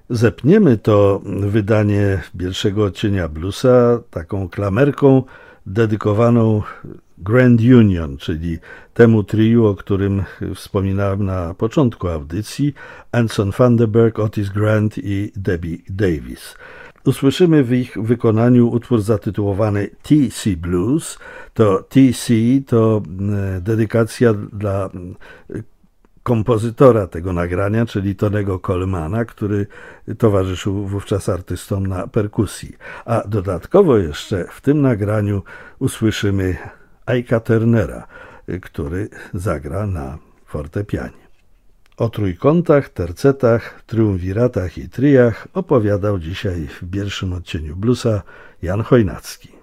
Zepniemy to wydanie pierwszego odcienia bluesa taką klamerką dedykowaną Grand Union, czyli temu triu, o którym wspominałem na początku audycji, Anson Thunderberg, Otis Grant i Debbie Davis. Usłyszymy w ich wykonaniu utwór zatytułowany T.C. Blues. To T.C. to dedykacja dla kompozytora tego nagrania, czyli Tonego Colemana, który towarzyszył wówczas artystom na perkusji. A dodatkowo jeszcze w tym nagraniu usłyszymy Ike'a Turnera, który zagra na fortepianie. O trójkątach, tercetach, triumviratach i triach opowiadał dzisiaj w pierwszym odcieniu bluesa Jan Chojnacki.